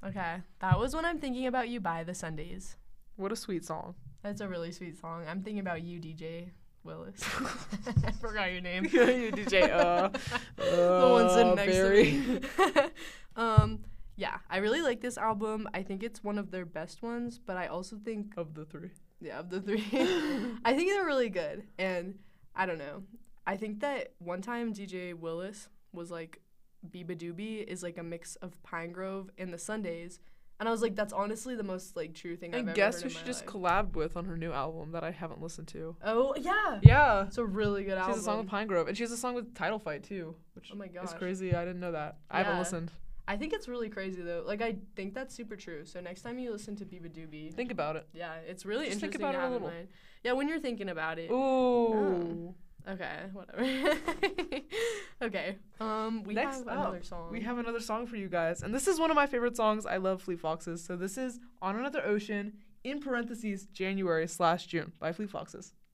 Okay. That was When I'm Thinking About You by the Sundays. What a sweet song. That's a really sweet song. I'm thinking about you, DJ Willis. I forgot your name. You DJ. The one sitting next Barry. to me. Yeah, I really like this album. I think it's one of their best ones, but I also think Of the three. yeah, of the three, I think they're really good. And I don't know. I think that one time DJ Willis was like, Biba Doobie is like a mix of Pine Grove and the Sundays. And I was like, that's honestly the most like true thing I've And ever guess heard who in she my just life. collabed with on her new album that I haven't listened to? Oh, yeah. Yeah. It's a really good She album. has a song with Pine Grove. And she has a song with Title Fight, too. Which Oh my is gosh. crazy. I didn't know that. I haven't Yeah. listened. I think it's really crazy, though. Like, I think that's super true. So next time you listen to Biba Doobie, Think about it. yeah, it's really Just think interesting about to it a have in little. mind. Yeah, when you're thinking about it. Ooh. Okay, whatever. Okay. We Next have up, another song. We have another song for you guys. And this is one of my favorite songs. I love Fleet Foxes. So this is On Another Ocean, in parentheses, January/June by Fleet Foxes.